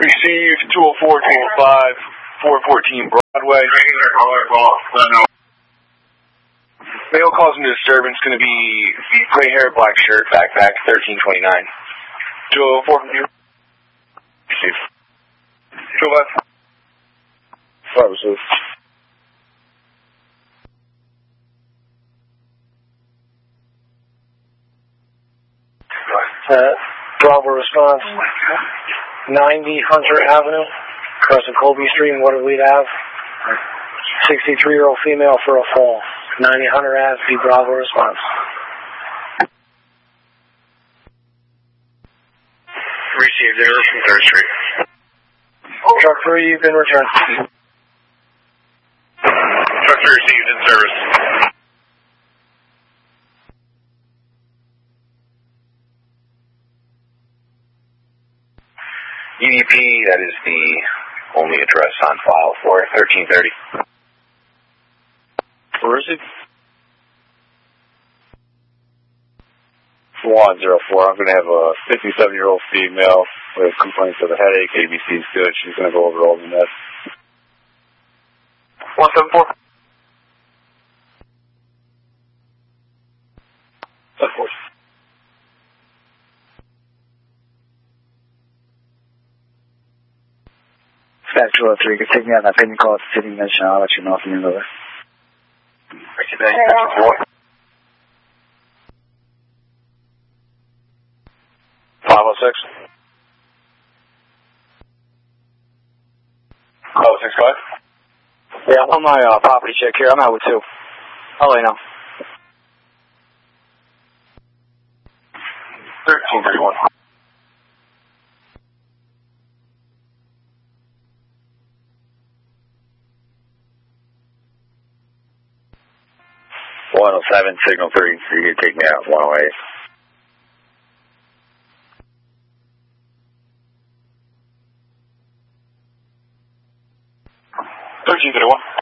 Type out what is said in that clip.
Received 204, 205, 414 Broadway. Male causing disturbance going to be gray hair, black shirt, backpack, 1329. 204 from you. Received. 205. 5 received. Bravo response. 90 Hunter Avenue, crossing Colby Street and Waterloo Ave. 63-year-old female for a fall. 90 Hunter Ave, B Bravo response. Received 0 from 3rd Street. Truck 3, you've been returned. Truck 3 received in service. EDP, that is the only address on file for 1330. Where is it? 104. I'm going to have a 57-year-old female with complaints of a headache. ABC's good. She's going to go over all the meds. 174. 74. Dispatch 203, you can take me on that pending call at the city mission. I'll let you know if you need another. Thank you, Dave. 506. 506, go ahead. Yeah, I'm on my property check here. I'm out with 2. I'll let you know. 1331. Signal 30, so you can take me out 108. 1331.